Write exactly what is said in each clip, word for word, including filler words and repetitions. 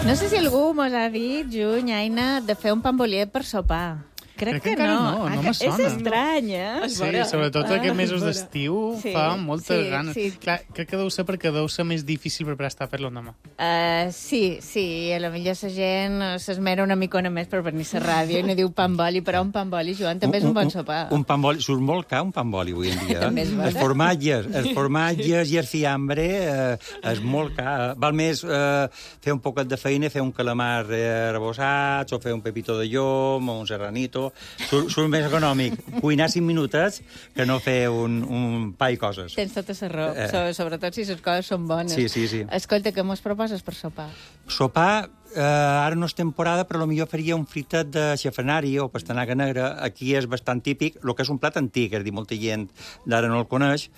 No sé si algú mos ha dit, Juny, Aina, de fer un pa amb oliet per sopar. Crec, Crec que que encara no. no, no Ah, me que sona. És estrany, eh? Sí, sobretot Ah, aquests mesos veure. d'estiu Sí, fa moltes sí, ganes. sí. Clar, crec que deu ser perquè deu ser més difícil preparar esta per l'endemà. Uh, sí, sí, a la millor la gent s'esmera una micona més per venir a la ràdio i no diu pa amb oli, però un pa amb oli, Joan, també és un bon sopar. Un pa amb oli, surt molt car un pa amb oli avui en dia. També és bo. Els formatges, els formatges i el fiambre eh, és molt car. Val més eh, fer un poquet de feina, fer un calamar eh, rebossats o fer un pepito de llom o un serranito. Surt, surt més econòmic cuinar cinc minutets que no fer un, un pa i coses. Tens tota la raó, Eh. so, sobretot si les coses són bones. Sí, sí, sí. Escolta, què mos proposes per sopar? Sopar, eh, ara no és temporada, però potser faria un fritet de xafanari o pastanaga negra. Aquí és bastant típic, el que és un plat antic, és a dir, molta gent d'ara no el coneix,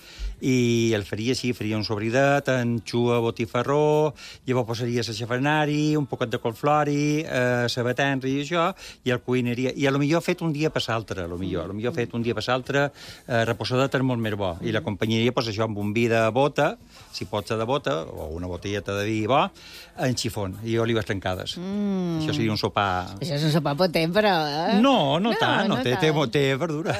i el faria així, faria un sobridet, anxua, botifarró, llavors posaria la xafanari, un poquet de colflori, eh, sabatenra i això, i el cuinaria. I a lo millor fet un dia per l'altre, a lo millor. A lo millor fet un dia per l'altre, eh, reposadet és molt més bo. I l'acompanyaria, pues, això, amb un vi de bota, si pot ser de bota, o una botelleta de vi bo, en xifon i olives trencades. Mm. Això seria un sopar... Això és un sopar potent, però... Eh? No, no, no tant, no, no té, té, té verdura.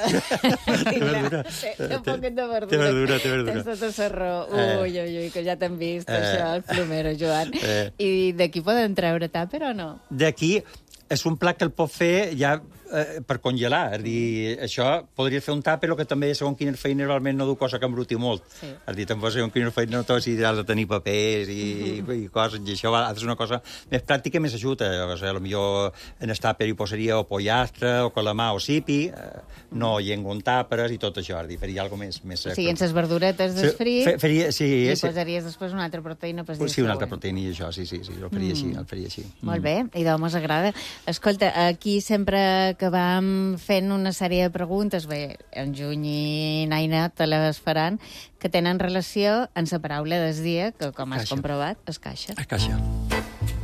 té verdura. Té, té un poquet de verdura. Té verdura, té verdura. Tens tota la raó. Ui, ui, ui, que ja t'hem vist, Eh. això, el plomero, Joan. Eh. I d'aquí poden treure tàper o no? D'aquí és un plat que el pot fer ja eh, per congelar. És a dir, això podria fer un tàper, el que també, segons quina feina, realment no du cosa que embruti molt. Sí. És a dir, tampoc segons quina feina no tots has de tenir papers i, i coses, i això ha de ser una cosa més pràctica i més ajuda. O sigui, potser en el tàper hi posaria o pollastre, o calamar, o sipi, eh, no llengua en tàperes i tot això. És a dir, faria alguna cosa més... més O sigui, en les verduretes desfrit, Fe, faria, sí, i sí. posaries després una altra proteïna per Sí, una altra proteïna i això, sí, sí, sí, el faria així, el faria així. Molt bé, i d'homes agrada. Escolta, aquí sempre acabam fent una sèrie de preguntes, bé, en Juny i Naina te les faran, que tenen relació amb la paraula del dia, que com has Caixa. comprovat, es caixa. A caixa.